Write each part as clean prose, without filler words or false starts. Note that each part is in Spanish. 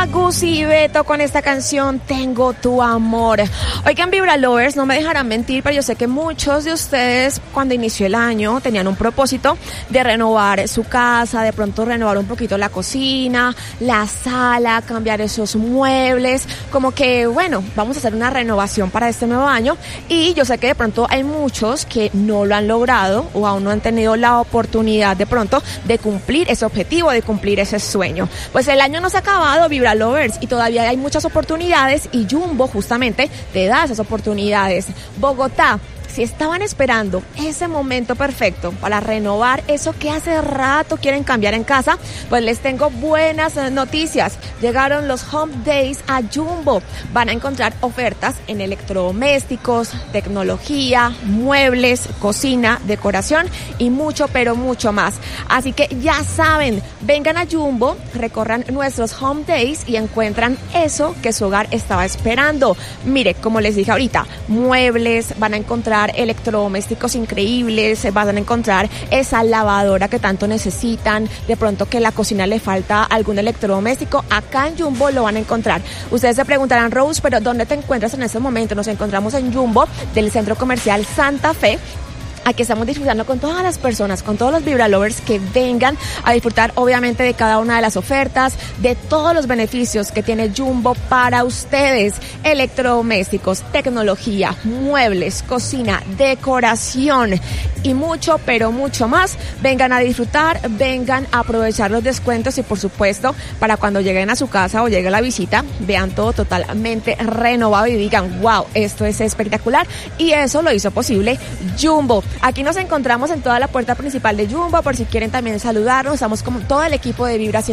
a Guzzi y Beto con esta canción Tengo tu amor. Oigan, Vibra Lovers, no me dejarán mentir, pero yo sé que muchos de ustedes cuando inició el año tenían un propósito de renovar su casa, de pronto renovar un poquito la cocina, la sala, cambiar esos muebles, como que bueno, vamos a hacer una renovación para este nuevo año, y yo sé que de pronto hay muchos que no lo han logrado o aún no han tenido la oportunidad de pronto de cumplir ese objetivo, de cumplir ese sueño. Pues el año no se ha acabado, Vibra Lovers, y todavía hay muchas oportunidades, y Jumbo justamente te da esas oportunidades. Bogotá, si estaban esperando ese momento perfecto para renovar eso que hace rato quieren cambiar en casa, pues les tengo buenas noticias. Llegaron los Home Days a Jumbo. Van a encontrar ofertas en electrodomésticos, tecnología, muebles, cocina, decoración y mucho, pero mucho más. Así que ya saben, vengan a Jumbo, recorran nuestros Home Days y encuentran eso que su hogar estaba esperando. Mire, como les dije ahorita, muebles, van a encontrar electrodomésticos increíbles, van a encontrar esa lavadora que tanto necesitan, de pronto que la cocina le falta algún electrodoméstico, acá en Jumbo lo van a encontrar. Ustedes se preguntarán, Rose, pero ¿dónde te encuentras en este momento? Nos encontramos en Jumbo del Centro Comercial Santa Fe. Aquí estamos disfrutando con todas las personas, con todos los Vibra Lovers que vengan a disfrutar obviamente de cada una de las ofertas, de todos los beneficios que tiene Jumbo para ustedes. Electrodomésticos, tecnología, muebles, cocina, decoración y mucho, pero mucho más. Vengan a disfrutar, vengan a aprovechar los descuentos y por supuesto para cuando lleguen a su casa o llegue la visita, vean todo totalmente renovado y digan, wow, esto es espectacular, y eso lo hizo posible Jumbo. Aquí nos encontramos en toda la puerta principal de Jumbo, por si quieren también saludarnos. Estamos con todo el equipo de Vibra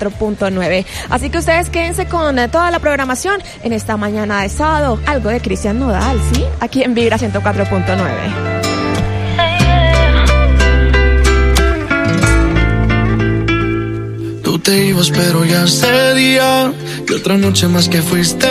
104.9. Así que ustedes quédense con toda la programación en esta mañana de sábado. Algo de Cristian Nodal, ¿sí? Aquí en Vibra 104.9. Tú te ibas, pero ya ese día, que otra noche más que fuiste.